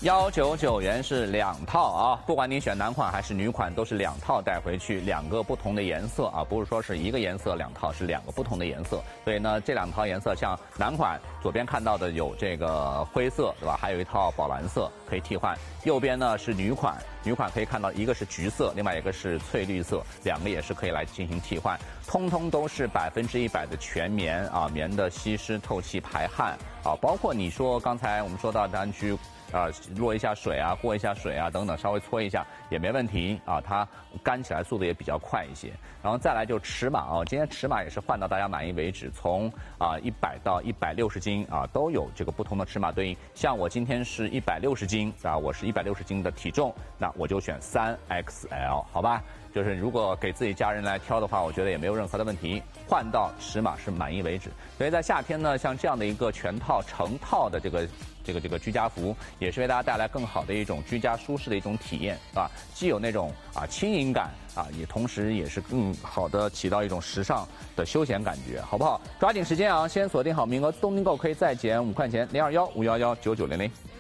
199元是2套啊，不管你选男款还是女款，都是2套带回去，2个不同的颜色啊，不是说是一个颜色2套，是2个不同的颜色。所以呢，这2套颜色，像男款左边看到的有这个灰色，对吧？还有一套宝蓝色可以替换。右边呢是女款，女款可以看到一个是橘色，另外一个是翠绿色，2个也是可以来进行替换，通通都是100%的全棉啊，棉的吸湿、透气、排汗啊，包括你说刚才我们说到咱去。落一下水啊，过一下水啊，等等，稍微搓一下也没问题啊，它干起来速度也比较快一些。然后再来就尺码啊，今天尺码也是换到大家满意为止，从100到160斤啊都有这个不同的尺码对应。像我今天是160斤啊，我是160斤的体重，那我就选3XL， 好吧？就是如果给自己家人来挑的话，我觉得也没有任何的问题，换到尺码是满意为止。所以在夏天呢，像这样的一个全套成套的这个居家服，也是为大家带来更好的一种居家舒适的一种体验啊，既有那种轻盈感啊，也同时也是更好的起到一种时尚的休闲感觉，好不好？抓紧时间啊，先锁定好名额，东京购可以再减5块钱，021-511-9900。